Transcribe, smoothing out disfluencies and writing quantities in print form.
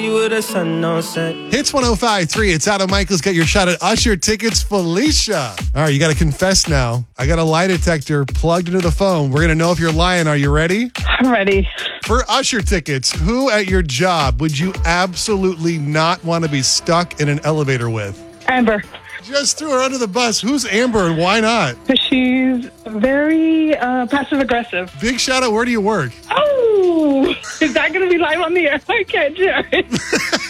You with a sun on set. Hits 105.3. It's Adam Michaels. Get your shot at Usher tickets, Felicia. All right, you got to confess now. I got a lie detector plugged into the phone. We're going to know if you're lying. Are you ready? I'm ready. For Usher tickets, who at your job would you absolutely not want to be stuck in an elevator with? Amber. Just threw her under the bus. Who's Amber and why not? She's very passive-aggressive. Big shout out. Where do you work? Oh, is that going to be live on the air? I can't share it.